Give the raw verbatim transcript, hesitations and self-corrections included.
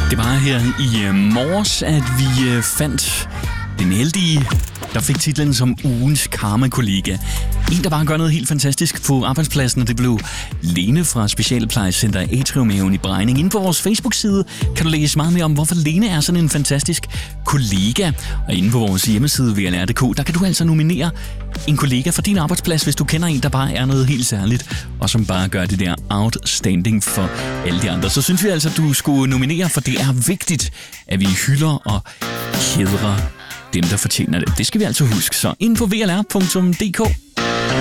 Det var her i morges, at vi fandt den heldige, der fik titlen som ugens karma-kollega. En, der bare gør noget helt fantastisk på arbejdspladsen, og det blev Lene fra Specialplejecenter Atriumhaven i Brejning. Inde på vores Facebook-side kan du læse meget mere om, hvorfor Lene er sådan en fantastisk kollega. Og inde på vores hjemmeside v l r punktum d k, der kan du altså nominere en kollega fra din arbejdsplads, hvis du kender en, der bare er noget helt særligt, og som bare gør det der outstanding for alle de andre. Så synes vi altså, at du skulle nominere, for det er vigtigt, at vi hylder og hædrer dem, der fortjener det. Det skal vi altså huske. Så ind på v l r punktum d k.